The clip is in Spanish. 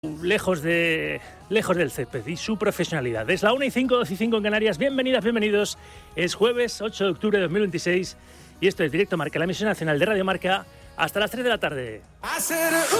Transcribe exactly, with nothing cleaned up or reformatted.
lejos de lejos del césped y su profesionalidad. Es la una y cinco, dos y cinco en Canarias. Bienvenidas, bienvenidos. Es jueves ocho de octubre de dos mil veintiséis y esto es Directo Marca, la emisión nacional de Radio Marca, hasta las tres de la tarde.